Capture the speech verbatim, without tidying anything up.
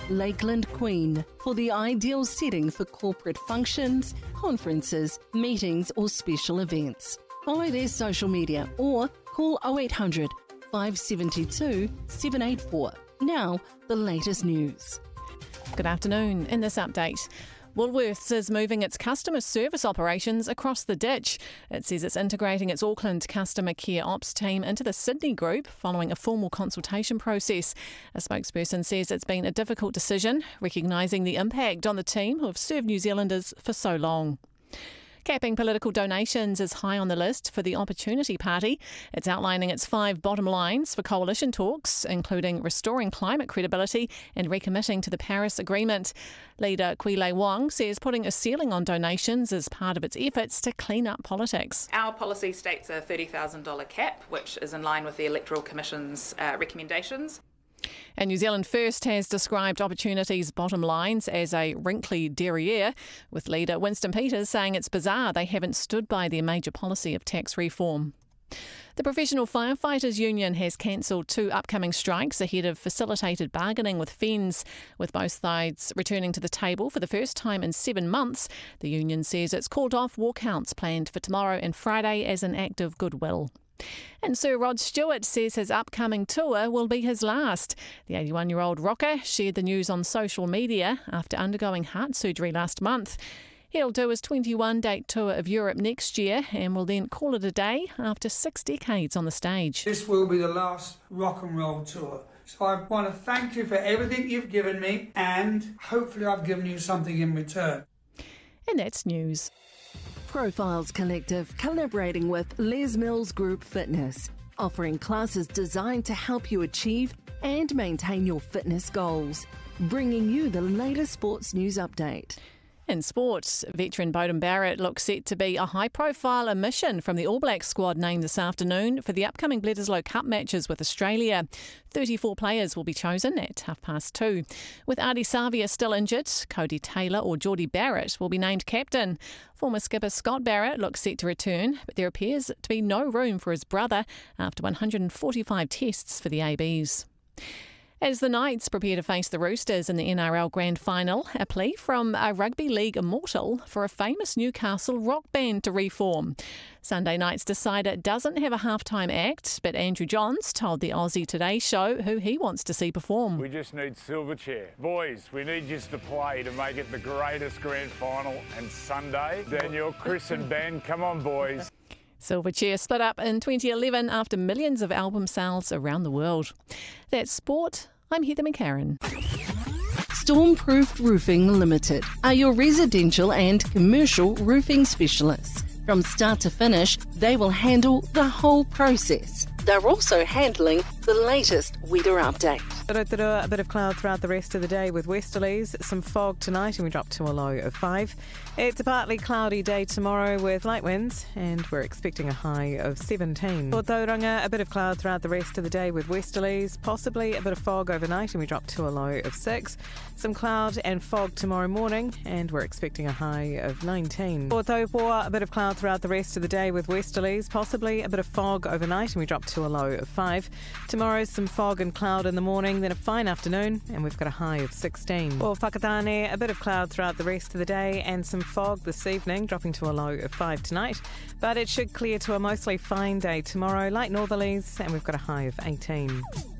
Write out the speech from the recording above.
Lakeland Queen for the ideal setting for corporate functions, conferences, meetings or special events. Follow their social media or call oh eight hundred, five seven two, seven eight four. Now, the latest news. Good afternoon. In this update, Woolworths is moving its customer service operations across the ditch. It says it's integrating its Auckland customer care ops team into the Sydney group following a formal consultation process. A spokesperson says it's been a difficult decision, recognising the impact on the team who have served New Zealanders for so long. Capping political donations is high on the list for the Opportunity Party. It's outlining its five bottom lines for coalition talks, including restoring climate credibility and recommitting to the Paris Agreement. Leader Kwile Wong says putting a ceiling on donations is part of its efforts to clean up politics. Our policy states a thirty thousand dollars cap, which is in line with the Electoral Commission's uh, recommendations. And New Zealand First has described Opportunity's bottom lines as a wrinkly derriere, with leader Winston Peters saying it's bizarre they haven't stood by their major policy of tax reform. The Professional Firefighters Union has cancelled two upcoming strikes ahead of facilitated bargaining with F E N Z. With both sides returning to the table for the first time in seven months, the union says it's called off walkouts planned for tomorrow and Friday as an act of goodwill. And Sir Rod Stewart says his upcoming tour will be his last. The eighty-one-year-old rocker shared the news on social media after undergoing heart surgery last month. He'll do his twenty-one-date tour of Europe next year and will then call it a day after six decades on the stage. This will be the last rock and roll tour. So I want to thank you for everything you've given me, and hopefully I've given you something in return. And that's news. Profiles Collective collaborating with Les Mills Group Fitness, offering classes designed to help you achieve and maintain your fitness goals, bringing you the latest sports news update. In sports, veteran Beauden Barrett looks set to be a high-profile omission from the All Blacks squad named this afternoon for the upcoming Bledisloe Cup matches with Australia. thirty-four players will be chosen at half past two. With Ardie Savia still injured, Cody Taylor or Geordie Barrett will be named captain. Former skipper Scott Barrett looks set to return, but there appears to be no room for his brother after one hundred forty-five tests for the A Bs. As the Knights prepare to face the Roosters in the N R L Grand Final, a plea from a rugby league immortal for a famous Newcastle rock band to reform. Sunday night's decider doesn't have a halftime act, but Andrew Johns told the Aussie Today show who he wants to see perform. We just need Silverchair. Boys, we need you to play to make it the greatest Grand Final. And Sunday, Daniel, Chris and Ben, come on boys. Silverchair split up in twenty eleven after millions of album sales around the world. That's sport. I'm Heather McCarran. Stormproof Roofing Limited are your residential and commercial roofing specialists. From start to finish, they will handle the whole process. They're also handling the latest weather update. A bit of cloud throughout the rest of the day with westerlies, some fog tonight and we drop to a low of five. It's a partly cloudy day tomorrow with light winds and we're expecting a high of seventeen. For Tauranga, a bit of cloud throughout the rest of the day with westerlies, possibly a bit of fog overnight and we drop to a low of six. Some cloud and fog tomorrow morning and we're expecting a high of nineteen. For Taupo, a bit of cloud throughout the rest of the day with westerlies, possibly a bit of fog overnight and we drop to a low of five. Tomorrow, some fog and cloud in the morning, then a fine afternoon, and we've got a high of sixteen. For Whakatane, a bit of cloud throughout the rest of the day and some fog this evening, dropping to a low of five tonight. But it should clear to a mostly fine day tomorrow, light northerlies, and we've got a high of eighteen.